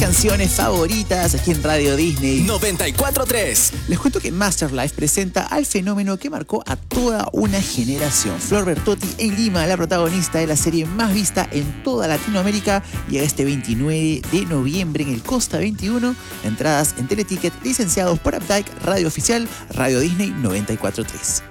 canciones favoritas aquí en Radio Disney 94.3. Les cuento que Masterlife presenta al fenómeno que marcó a toda una generación. Flor Bertotti en Lima, la protagonista de la serie más vista en toda Latinoamérica, llega este 29 de noviembre en el Costa 21. Entradas en Teleticket, licenciados por Updike, Radio Oficial, Radio Disney 94.3.